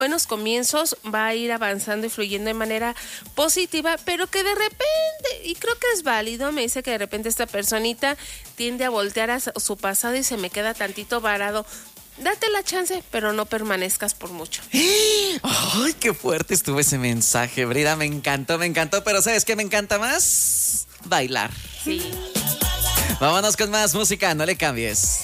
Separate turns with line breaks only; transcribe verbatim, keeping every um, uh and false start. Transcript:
buenos comienzos, va a ir avanzando y fluyendo de manera positiva, pero que de repente, y creo que es válido, me dice que de repente esta personita tiende a voltear a su pasado y se me queda tantito varado. Date la chance, pero no permanezcas por mucho.
¡Ay, qué fuerte estuvo ese mensaje, Brida! Me encantó, me encantó, pero ¿sabes qué me encanta más? Bailar.
Sí.
Vámonos con más música, no le cambies.